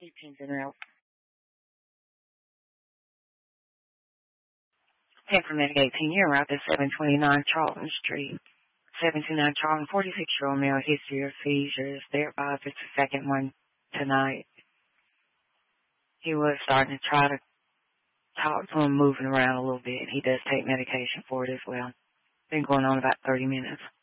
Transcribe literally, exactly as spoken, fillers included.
eighteenth and out. Informatic eighteen year route is seven twenty-nine Charlton Street. seven two nine Charlton, forty-six-year-old male, history of seizures. Thereby, it's the second one tonight. He was starting to try to talk to him, moving around a little bit. He does take medication for it as well. Been going on about thirty minutes.